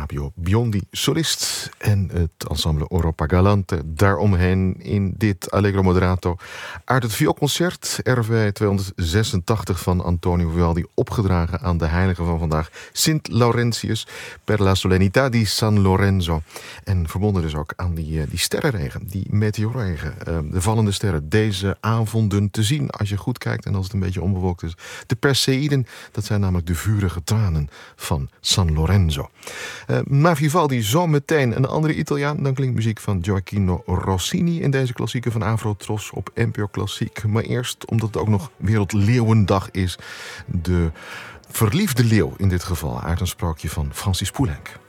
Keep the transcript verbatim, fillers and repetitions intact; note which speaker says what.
Speaker 1: Fabio Biondi, solist, en het ensemble Europa Galante daaromheen in dit Allegro Moderato uit het vioolconcert R V tweehonderdzesentachtig van Antonio Vivaldi, opgedragen aan de heilige van vandaag, Sint Laurentius, per la solennità di San Lorenzo. En verbonden dus ook aan die, die sterrenregen, die meteorregen, de vallende sterren, deze avonden te zien als je goed kijkt en als het een beetje onbewolkt is. De Perseïden, dat zijn namelijk de vurige tranen van San Lorenzo. Uh, maar Vivaldi zo meteen een andere Italiaan. Dan klinkt muziek van Gioacchino Rossini in deze klassieke van Afrotros op N P O Klassiek. Maar eerst, omdat het ook nog Wereldleeuwendag is, de verliefde leeuw in dit geval uit een sprookje van Francis Poulenc.